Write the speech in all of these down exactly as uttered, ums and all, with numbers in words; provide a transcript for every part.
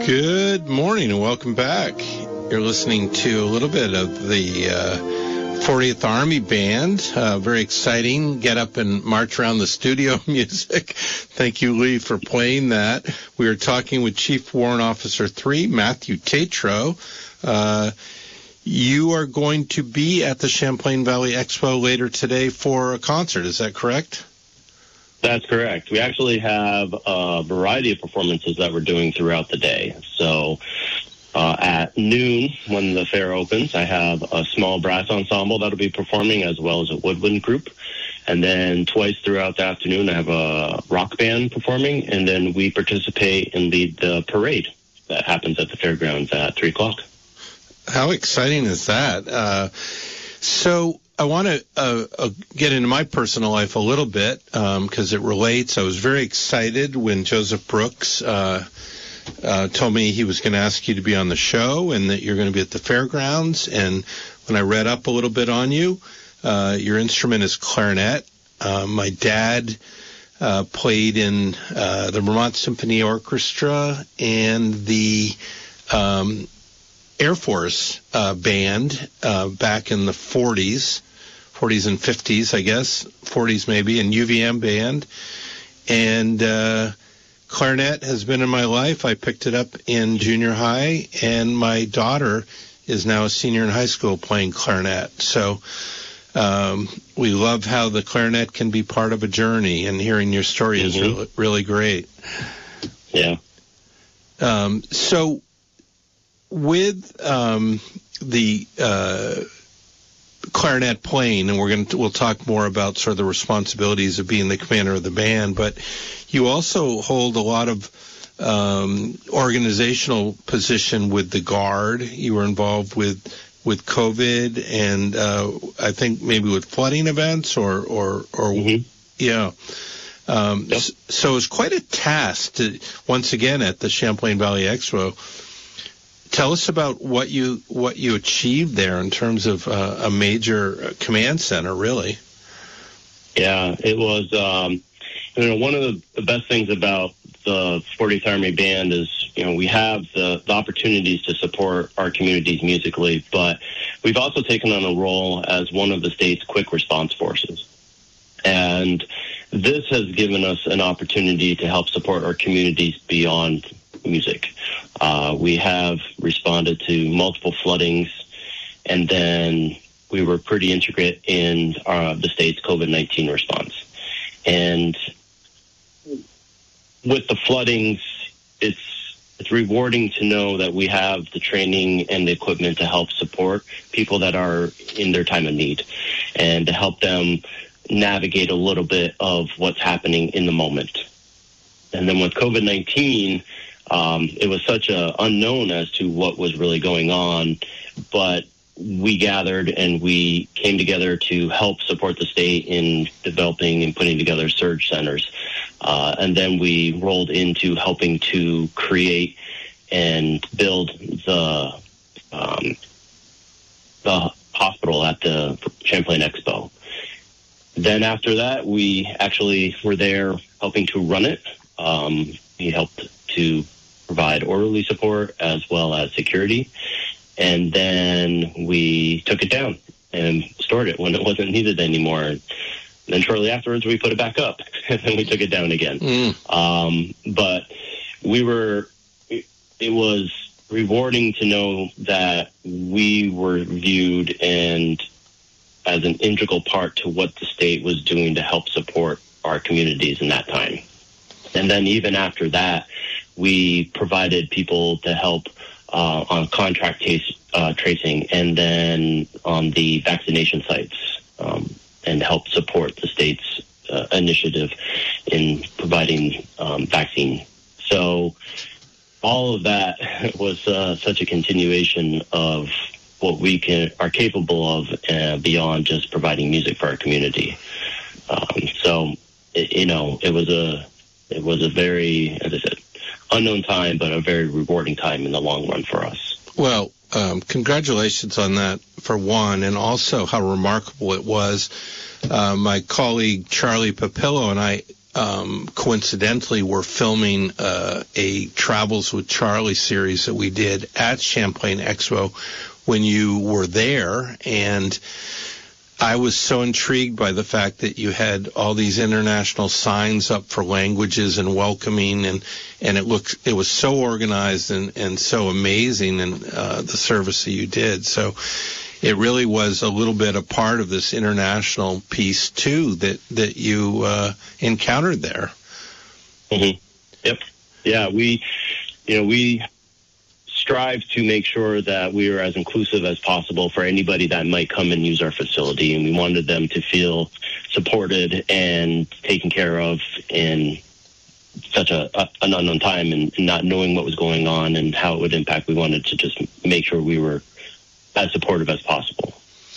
Good morning and welcome back. You're listening to a little bit of the uh, fortieth Army Band. Uh, very exciting. Get up and march around the studio music. Thank you, Lee, for playing that. We are talking with Chief Warrant Officer three, Matthew Tatro. Uh, you are going to be at the Champlain Valley Expo later today for a concert. Is that correct? That's correct. We actually have a variety of performances that we're doing throughout the day. So uh, at noon, when the fair opens, I have a small brass ensemble that'll be performing, as well as a woodwind group. And then twice throughout the afternoon, I have a rock band performing, and then we participate and lead the parade that happens at the fairgrounds at three o'clock. How exciting is that? Uh, so... I want to uh, uh, get into my personal life a little bit because um, it relates. I was very excited when Joseph Brooks uh, uh, told me he was going to ask you to be on the show and that you're going to be at the fairgrounds. And when I read up a little bit on you, uh, your instrument is clarinet. Uh, my dad uh, played in uh, the Vermont Symphony Orchestra and the um, Air Force uh, band uh, back in the forties. forties and fifties, I guess, forties maybe, and U V M band. And uh, clarinet has been in my life. I picked it up in junior high, and my daughter is now a senior in high school playing clarinet. So um, we love how the clarinet can be part of a journey, and hearing your story mm-hmm. is really, really great. Yeah. Um, so with um, the... Uh, clarinet playing, and we're going to we'll talk more about sort of the responsibilities of being the commander of the band, but you also hold a lot of um, organizational position with the Guard. You were involved with with COVID and uh, I think maybe with flooding events or or, or mm-hmm. yeah. Um, yep. So it's quite a task to once again at the Champlain Valley Expo. Tell us about what you what you achieved there in terms of uh, a major command center, really. Yeah, it was. Um, you know, one of the, the best things about the fortieth Army Band is, you know, we have the, the opportunities to support our communities musically, but we've also taken on a role as one of the state's quick response forces. And this has given us an opportunity to help support our communities beyond music. Uh, we have responded to multiple floodings, and then we were pretty intricate in uh, the state's COVID nineteen response. And with the floodings, it's it's rewarding to know that we have the training and the equipment to help support people that are in their time of need and to help them navigate a little bit of what's happening in the moment. And then with COVID nineteen, Um, it was such a unknown as to what was really going on, but we gathered and we came together to help support the state in developing and putting together surge centers. Uh, and then we rolled into helping to create and build the um, the hospital at the Champlain Expo. Then after that, we actually were there helping to run it. Um, we helped to provide orderly support as well as security. And then we took it down and stored it when it wasn't needed anymore. And then shortly afterwards, we put it back up and then we took it down again. Mm. Um, but we were, it, it was rewarding to know that we were viewed and as an integral part to what the state was doing to help support our communities in that time. And then even after that, we provided people to help uh, on contract case, uh, tracing and then on the vaccination sites um, and help support the state's uh, initiative in providing um, vaccine. So all of that was uh, such a continuation of what we can are capable of uh, beyond just providing music for our community. Um, so, it, you know, it was a it was a very, as I said, unknown time, but a very rewarding time in the long run for us. Well, um, congratulations on that, for one, and also how remarkable it was. Uh, my colleague Charlie Papillo and I um, coincidentally were filming uh, a Travels with Charlie series that we did at Champlain Expo when you were there, and I was so intrigued by the fact that you had all these international signs up for languages and welcoming, and, and it looked, it was so organized and, and so amazing, and uh, the service that you did. So it really was a little bit a part of this international piece too that, that you uh, encountered there. Mm-hmm. Yep. Yeah, we, you know, we strive to make sure that we are as inclusive as possible for anybody that might come and use our facility, and we wanted them to feel supported and taken care of in such a, a an unknown time, and, and not knowing what was going on and how it would impact. We wanted to just make sure we were as supportive as possible.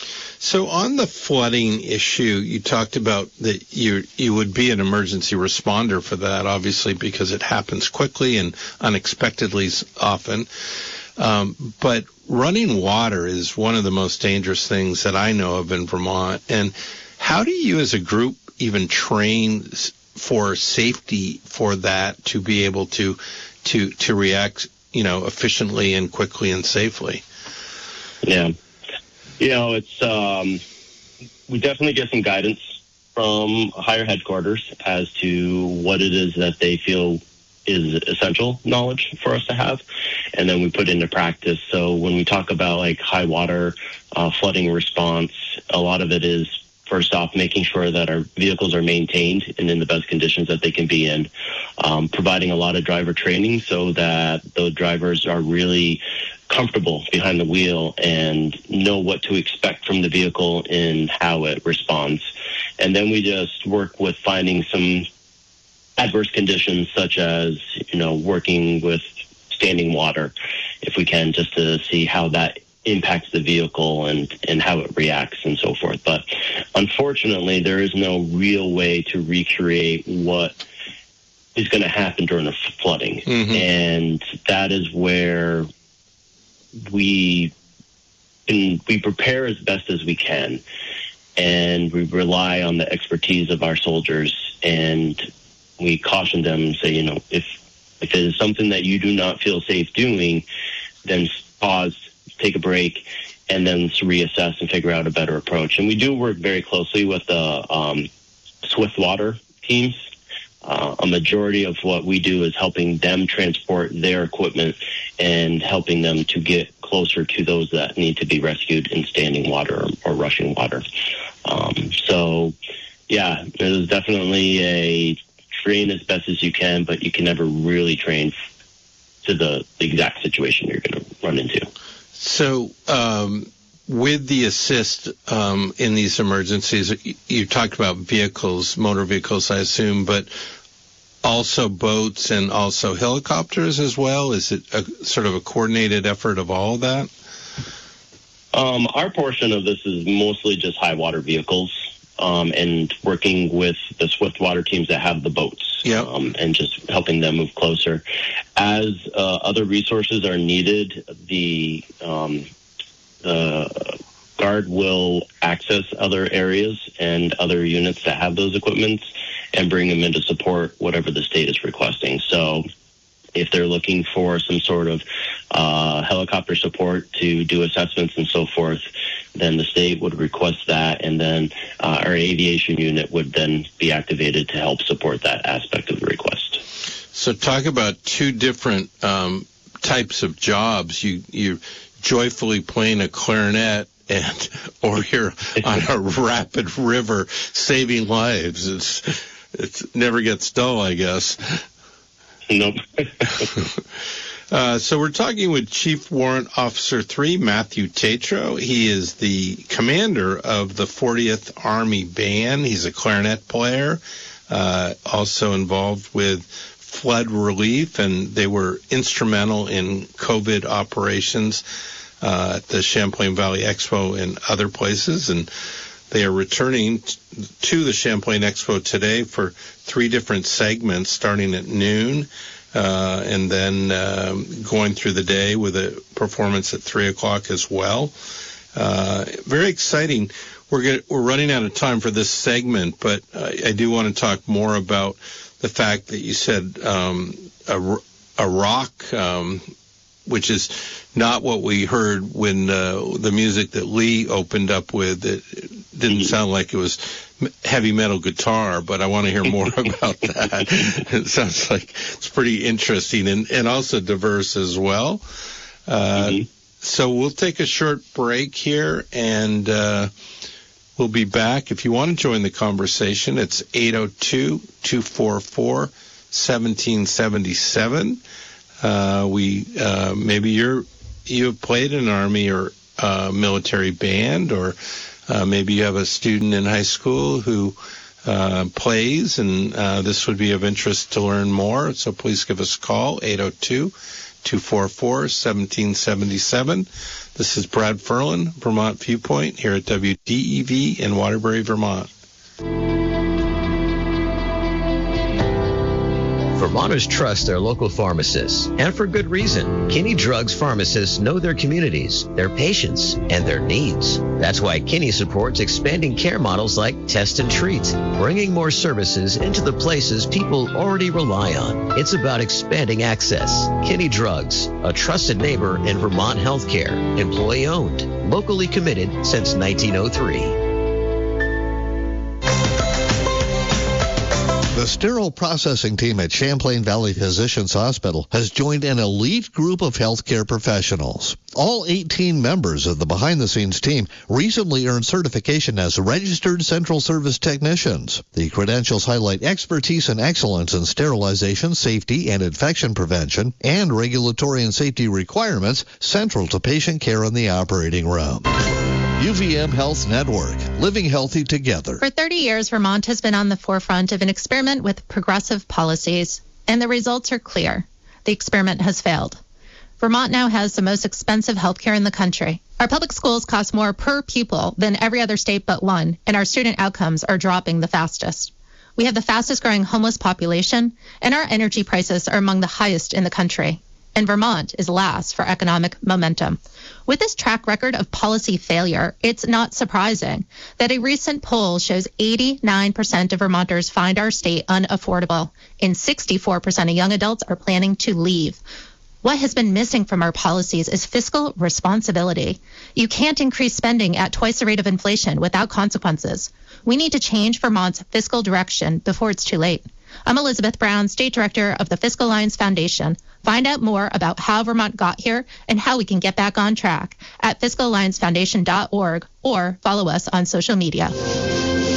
So on the flooding issue, you talked about that you you would be an emergency responder for that, obviously, because it happens quickly and unexpectedly often. Um, but running water is one of the most dangerous things that I know of in Vermont. And how do you as a group even train for safety for that, to be able to to to react, you know, efficiently and quickly and safely? Yeah. You know, it's um, we definitely get some guidance from higher headquarters as to what it is that they feel is essential knowledge for us to have, and then we put into practice. So when we talk about like high water uh, flooding response, a lot of it is first off making sure that our vehicles are maintained and in the best conditions that they can be in, um, providing a lot of driver training so that the drivers are really comfortable behind the wheel and know what to expect from the vehicle and how it responds. And then we just work with finding some adverse conditions, such as, you know, working with standing water, if we can, just to see how that impacts the vehicle and, and how it reacts and so forth. But unfortunately, there is no real way to recreate what is going to happen during the flooding. Mm-hmm. And that is where we can, we prepare as best as we can, and we rely on the expertise of our soldiers, and we caution them and say, you know, if, if it is something that you do not feel safe doing, then pause, take a break, and then reassess and figure out a better approach. And we do work very closely with the um, Swiftwater teams. Uh, a majority of what we do is helping them transport their equipment and helping them to get closer to those that need to be rescued in standing water or, or rushing water. Um, so, yeah, there's definitely a train as best as you can, but you can never really train to the, the exact situation you're going to run into. So, um, with the assist um, in these emergencies, you, you talked about vehicles, motor vehicles, I assume, but also boats and also helicopters as well? Is it a sort of a coordinated effort of all of that? Um, our portion of this is mostly just high water vehicles, um, and working with the Swiftwater teams that have the boats, yep. um, and just helping them move closer. As uh, other resources are needed, the um, the Guard will access other areas and other units that have those equipments and bring them in to support whatever the state is requesting. So if they're looking for some sort of uh, helicopter support to do assessments and so forth, then the state would request that, and then uh, our aviation unit would then be activated to help support that aspect of the request. So talk about two different um, types of jobs. You, you're joyfully playing a clarinet, and or you're on a rapid river saving lives. It's it never gets dull, I guess. Nope. uh, so we're talking with Chief Warrant Officer three, Matthew Tatro. He is the commander of the fortieth Army Band. He's a clarinet player, uh, also involved with flood relief, and they were instrumental in COVID operations uh, at the Champlain Valley Expo and other places. And they are returning t- to the Champlain Expo today for three different segments, starting at noon, uh, and then um, going through the day with a performance at three o'clock as well. Uh, very exciting. we're get, we're running out of time for this segment, but uh, I do want to talk more about the fact that you said um, a, a rock, um, which is not what we heard when uh, the music that Lee opened up with. It didn't sound like it was heavy metal guitar, but I want to hear more about that. It sounds like it's pretty interesting and, and also diverse as well. Uh, mm-hmm. So we'll take a short break here, and uh, we'll be back. If you want to join the conversation, it's eight oh two, two four four, one seven seven seven. Uh, we uh, maybe you're you have played in an Army or uh, military band, or uh, maybe you have a student in high school who uh, plays, and uh, this would be of interest to learn more. So please give us a call, eight oh two, two four four, one seven seven seven. This is Brad Ferlin, Vermont Viewpoint, here at W D E V in Waterbury, Vermont. Vermonters trust their local pharmacists, and for good reason. Kinney Drugs pharmacists know their communities, their patients, and their needs. That's why Kinney supports expanding care models like Test and Treat, bringing more services into the places people already rely on. It's about expanding access. Kinney Drugs, a trusted neighbor in Vermont healthcare, employee-owned, locally committed since nineteen oh three. The sterile processing team at Champlain Valley Physicians Hospital has joined an elite group of healthcare professionals. All eighteen members of the behind-the-scenes team recently earned certification as registered central service technicians. The credentials highlight expertise and excellence in sterilization, safety, and infection prevention, and regulatory and safety requirements central to patient care in the operating room. U V M Health Network, living healthy together. For thirty years, Vermont has been on the forefront of an experiment with progressive policies, and the results are clear. The experiment has failed. Vermont now has the most expensive health care in the country. Our public schools cost more per pupil than every other state but one, and our student outcomes are dropping the fastest. We have the fastest growing homeless population, and our energy prices are among the highest in the country. And Vermont is last for economic momentum. With this track record of policy failure, it's not surprising that a recent poll shows eighty-nine percent of Vermonters find our state unaffordable, and sixty-four percent of young adults are planning to leave. What has been missing from our policies is fiscal responsibility. You can't increase spending at twice the rate of inflation without consequences. We need to change Vermont's fiscal direction before it's too late. I'm Elizabeth Brown, State Director of the Fiscal Alliance Foundation. Find out more about how Vermont got here and how we can get back on track at fiscal alliance foundation dot org or follow us on social media.